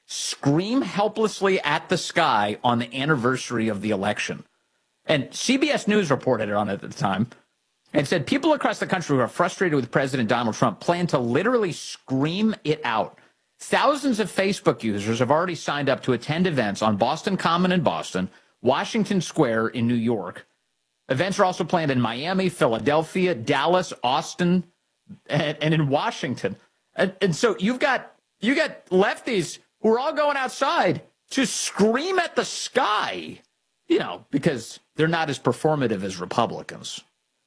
scream helplessly at the sky on the anniversary of the election. And CBS News reported on it at the time and said people across the country who are frustrated with President Donald Trump plan to literally scream it out. Thousands of Facebook users have already signed up to attend events on Boston Common in Boston, Washington Square in New York. Events are also planned in Miami, Philadelphia, Dallas, Austin, and in Washington. And so you got lefties who are all going outside to scream at the sky, because they're not as performative as Republicans.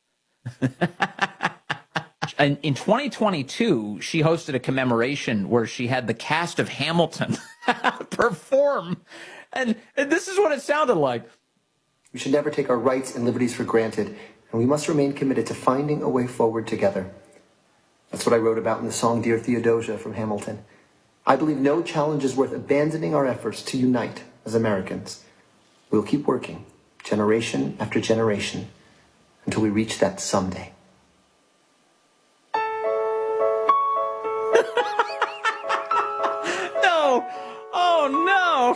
And in 2022, she hosted a commemoration where she had the cast of Hamilton perform. And this is what it sounded like. We should never take our rights and liberties for granted, and we must remain committed to finding a way forward together. That's what I wrote about in the song Dear Theodosia from Hamilton. I believe no challenge is worth abandoning our efforts to unite as Americans. We will keep working, generation after generation, until we reach that someday. No! Oh, no!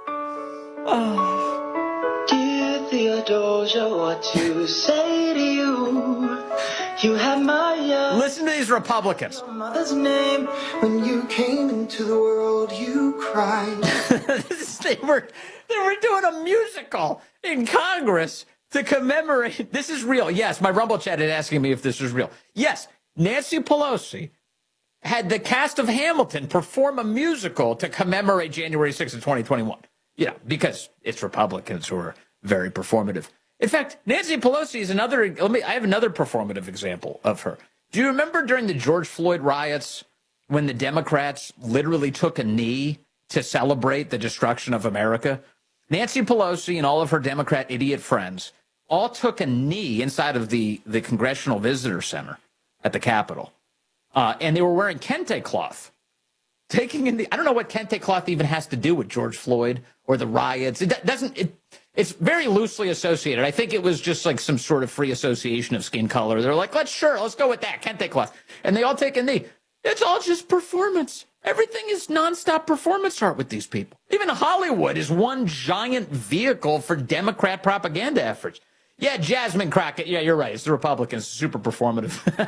Oh. Dear Theodosia, what to say to you? You have my Listen to these Republicans. Your mother's name. When you came into the world, you cried. They were doing a musical in Congress to commemorate. This is real. Yes, my Rumble chat is asking me if this is real. Yes, Nancy Pelosi had the cast of Hamilton perform a musical to commemorate January 6th of 2021. Because it's Republicans who are very performative. In fact, Nancy Pelosi is another. I have another performative example of her. Do you remember during the George Floyd riots when the Democrats literally took a knee to celebrate the destruction of America? Nancy Pelosi and all of her Democrat idiot friends all took a knee inside of the Congressional Visitor Center at the Capitol. And they were wearing kente cloth. I don't know what kente cloth even has to do with George Floyd or the riots. It's very loosely associated. I think it was just like some sort of free association of skin color. They're like, let's go with that, kente cloth. And they all take a knee. It's all just performance. Everything is nonstop performance art with these people. Even Hollywood is one giant vehicle for Democrat propaganda efforts. Yeah, Jasmine Crockett. Yeah, you're right. It's the Republicans, super performative.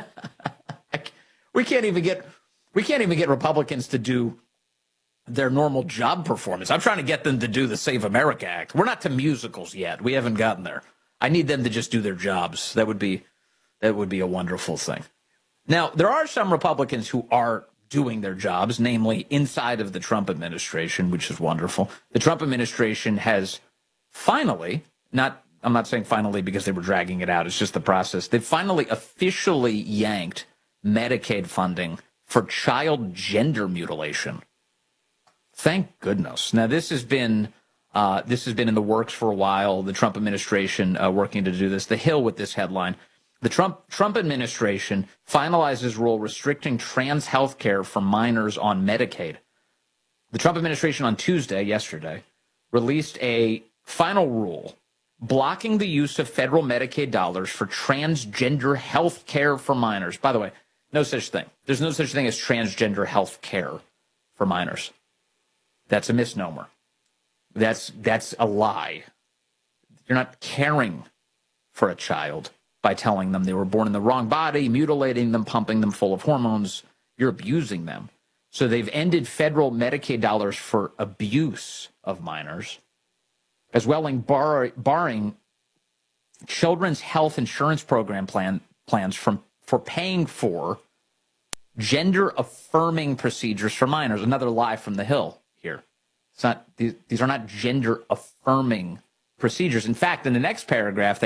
We can't even get Republicans to do their normal job performance. I'm trying to get them to do the Save America Act. We're not to musicals yet. We haven't gotten there. I need them to just do their jobs. That would be a wonderful thing. Now, there are some Republicans who are doing their jobs, namely inside of the Trump administration, which is wonderful. The Trump administration has finally, I'm not saying finally because they were dragging it out, it's just the process. They've finally officially yanked Medicaid funding for child gender mutilation. Thank goodness. Now, this has been in the works for a while. The Trump administration working to do this. The Hill with this headline: the Trump administration finalizes rule restricting trans health care for minors on Medicaid. The Trump administration on yesterday, released a final rule blocking the use of federal Medicaid dollars for transgender health care for minors. By the way, no such thing. There's no such thing as transgender health care for minors. That's a misnomer. That's a lie. You're not caring for a child by telling them they were born in the wrong body, mutilating them, pumping them full of hormones. You're abusing them. So they've ended federal Medicaid dollars for abuse of minors, as well as barring children's health insurance program plans for paying for gender-affirming procedures for minors. Another lie from the Hill here. It's not; these are not gender-affirming procedures. In fact, in the next paragraph,